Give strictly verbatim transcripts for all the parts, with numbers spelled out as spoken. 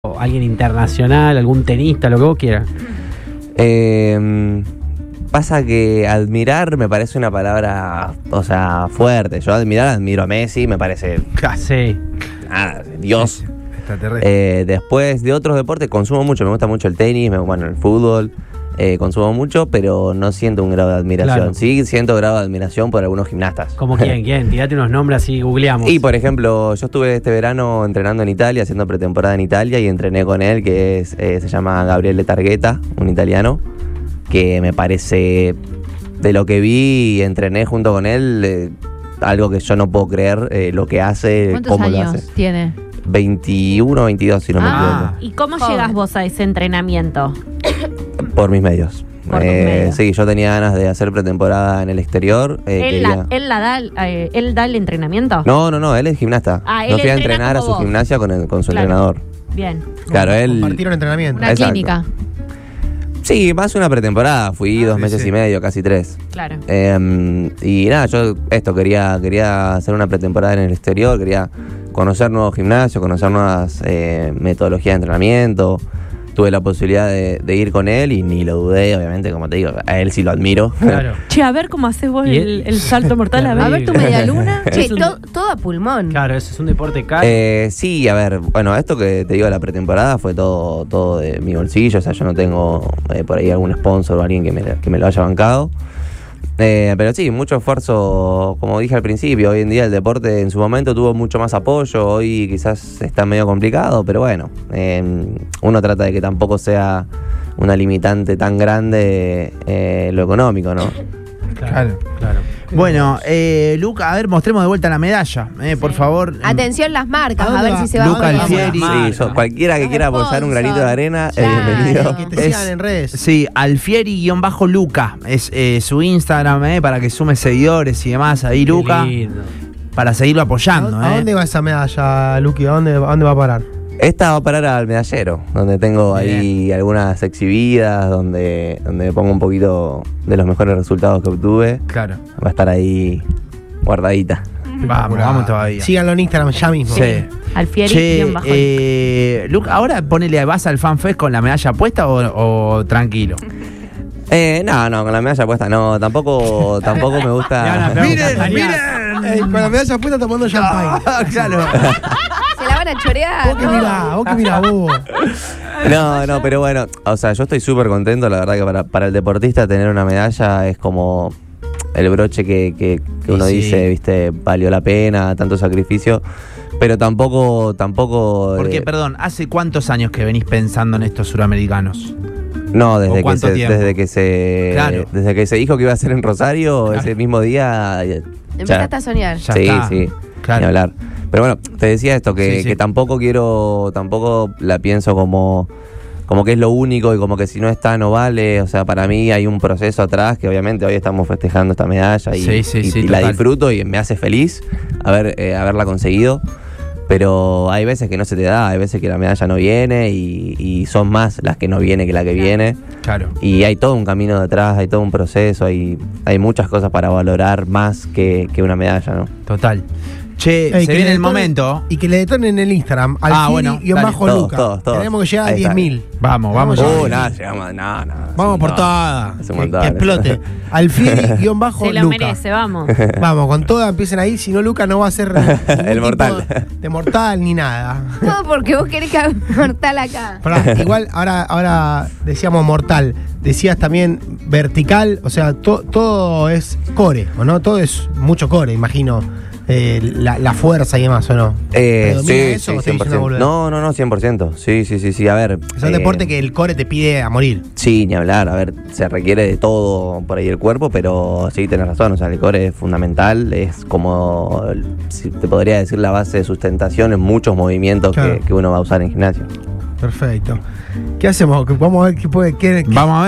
alguien internacional, algún tenista, lo que vos quieras. Eh, pasa que admirar me parece una palabra, o sea, fuerte. Yo admirar, admiro a Messi, me parece... Sí. Ah, Dios. Extraterrestre. Eh, después de otros deportes consumo mucho, me gusta mucho el tenis, me, bueno, el fútbol, eh, consumo mucho, pero no siento un grado de admiración. Claro. Sí siento grado de admiración por algunos gimnastas. ¿Cómo quién? ¿Quién? Tirate unos nombres así, googleamos. Y por ejemplo, yo estuve este verano entrenando en Italia, haciendo pretemporada en Italia, y entrené con él, que es, eh, se llama Gabriele Targhetta, un italiano, que me parece, de lo que vi y entrené junto con él, eh, algo que yo no puedo creer, eh, lo que hace, ¿Cuántos cómo lo años hace. tiene? veintiuno, veintidós, si no Ah, me ¿Y cómo Joven. llegas vos a ese entrenamiento? equivoco. Por mis medios. Por tus Eh, medios. sí, yo tenía ganas de hacer pretemporada en el exterior. eh, ¿Él, la, quería- él, la da, eh, ¿Él da el entrenamiento? No, no, no, él es gimnasta. Ah, él Yo fui a entrena entrenar a como su vos. gimnasia con, el- con su Claro. entrenador. Bien. Claro, él... Compartieron entrenamiento. Una Exacto. clínica. Sí, más una pretemporada. Fui Ah, dos sí, meses sí. y medio, casi tres. Claro. Eh, y nada, yo esto quería quería hacer una pretemporada en el exterior, quería conocer nuevos gimnasios, conocer nuevas eh, metodologías de entrenamiento. Tuve la posibilidad de, de ir con él y ni lo dudé, obviamente, como te digo, a él sí lo admiro. Claro. Che, a ver cómo haces vos Y el, él- el salto mortal. A ver. A ver tu media luna. Che, Es un- to- todo a pulmón. Claro, eso es un deporte caro. Eh, sí, a ver, bueno, esto que te digo de la pretemporada fue todo, todo de mi bolsillo, o sea, yo no tengo eh, por ahí algún sponsor o alguien que me, que me lo haya bancado. Eh, pero sí, mucho esfuerzo, como dije al principio, hoy en día el deporte en su momento tuvo mucho más apoyo, hoy quizás está medio complicado, pero bueno, eh, uno trata de que tampoco sea una limitante tan grande eh, lo económico, ¿no? Claro. Claro. Bueno, eh, Luca, a ver, mostremos de vuelta la medalla, eh, por favor. Atención las marcas, ¿A a dónde ver va? si se va Luca a ver. Alfieri. Sí, yo- cualquiera que Los quiera apoyar un granito de arena, es Claro. bienvenido. Que te Es- sigan en redes. Sí, Alfieri-Luca es eh, su Instagram, eh, para que sume seguidores y demás. Ahí, Qué Luca, lindo. para seguirlo apoyando. ¿A eh. dónde va esa medalla, Luqui? ¿A dónde, a dónde va a parar? Esta va a parar al medallero, donde tengo ahí algunas exhibidas, donde, donde me pongo un poquito de los mejores resultados que obtuve. Claro. Va a estar ahí guardadita. Vamos, vamos todavía. Síganlo en Instagram ya mismo. Sí. Alfieri, Che, guión bajo. eh, Luca, ahora ponele, ¿vas al FanFest con la medalla puesta o, o tranquilo? Eh, no, no, con la medalla puesta no, tampoco, tampoco me Le van a gusta. pegar un ¡Miren, castañazo. Ey, con la medalla puesta tomando champagne. claro. Se la van a chorear. Vos que ¿no? mirá, vos que mirá, vos. No, no, pero bueno, o sea, yo estoy súper contento, la verdad que para, para el deportista tener una medalla es como el broche que, que, que uno Y sí. dice, viste, valió la pena, tanto sacrificio, pero tampoco, tampoco... Porque, eh, perdón, ¿hace cuántos años que venís pensando en estos suramericanos? No, ¿O desde que, cuánto se, tiempo? desde que se Claro. desde que se dijo que iba a ser en Rosario, Claro. ese mismo día. ya- Empezaste a soñar. Ya sí, está. sí, Claro. ni hablar. Pero bueno, te decía esto, que, Sí, sí. que tampoco quiero, tampoco la pienso como, como que es lo único y como que si no está no vale. O sea, para mí hay un proceso atrás que obviamente hoy estamos festejando esta medalla y, Sí, sí, y- sí, y la total. disfruto y me hace feliz haber, eh, haberla conseguido. Pero hay veces que no se te da, hay veces que la medalla no viene y, y son más las que no viene que la que viene. Claro. Y hay todo un camino detrás, hay todo un proceso, hay, hay muchas cosas para valorar más que, que una medalla, ¿no? Total. Che, Ey, se que viene le el detonen- momento. Y que le detonen en el Instagram. Ah, Alfieri bueno, guión dale. bajo Todos, Luca. todos, todos. Tenemos que llegar a Ahí está. diez mil. Vamos, vamos. Vamos Uh, ya. no, llegamos, no, no. Vamos es por un toda. montón, es un Que, montón, que es un explote. montón. Alfieri guión bajo Se lo Luca. merece, vamos. Vamos, con toda empiecen ahí. Si no, Luca no va a ser ningún tipo mortal. de mortal ni nada. Todo porque vos querés que haga mortal acá. Pará, igual ahora, ahora decíamos mortal, decías también vertical, o sea, to- todo es core, ¿o no? Todo es mucho core, imagino, eh, la, la fuerza y demás, ¿o no? Eh, ¿Predomina sí, eso sí, o estoy cien por diciendo ciento. boludez? No, no, no, cien por ciento. Sí, sí, sí, sí. A ver. Es un eh, deporte que el core te pide a morir. Sí, ni hablar. A ver, se requiere de todo por ahí el cuerpo, pero sí, tenés razón. O sea, el core es fundamental. Es como, si te podría decir, la base de sustentación en muchos movimientos Claro. que, que uno va a usar en gimnasio. Perfecto. ¿Qué hacemos? ¿Qué- Vamos a ver qué puede. Qué, qué- Vamos a ver.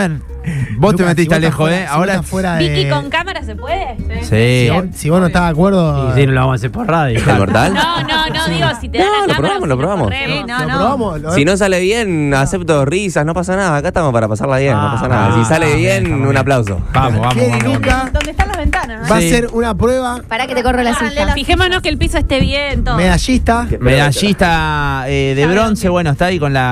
Vos te Lucas, metiste si vos lejos, estás ¿eh? fuera- si Ahora. vos estás fuera de- Vicky, ¿con cámara se puede? Sí. Si vos, si vos no estás de acuerdo. Y si no lo vamos a hacer por radio. ¿El mortal? No, no, no, digo, si te da No, la lo cámara. probamos, o si lo probamos. corremos. Sí, no, lo probamos. lo- Si no sale bien, acepto risas, no pasa nada. Acá estamos para pasarla bien, no Ah, pasa nada. Si ah, sale bien, bien, está muy un bien. aplauso. Vamos, vamos, Kelly vamos. Luca ¿Dónde están las ventanas? va a Sí. hacer una prueba Para que te corro la silla. Fijémonos que el piso esté bien, todo. medallista. Medallista eh, de Ya veo bronce, que- bueno, está ahí con la